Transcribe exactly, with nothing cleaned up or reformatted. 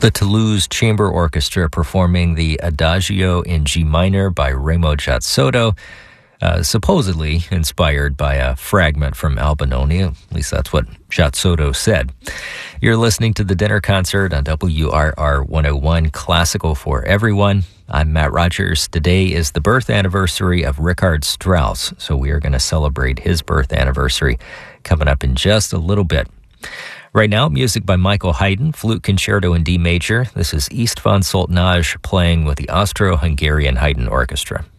The Toulouse Chamber Orchestra performing the Adagio in G minor by Remo Giazzotto, uh, supposedly inspired by a fragment from Albinoni. At least that's what Giazzotto said. You're listening to The Dinner Concert on W R R one oh one, Classical for Everyone. I'm Matt Rogers. Today is the birth anniversary of Richard Strauss, so we are going to celebrate his birth anniversary coming up in just a little bit. Right now, music by Michael Haydn, Flute Concerto in D major. This is Istvan Soltanaj playing with the Austro-Hungarian Haydn Orchestra.